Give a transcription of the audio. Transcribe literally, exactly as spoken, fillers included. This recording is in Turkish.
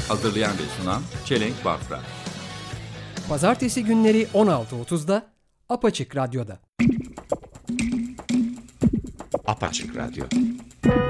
Hazırlayan ve sunan Çelenk Bafra. Pazartesi günleri on altı otuzda Apaçık Radyo'da. Apaçık Radyo.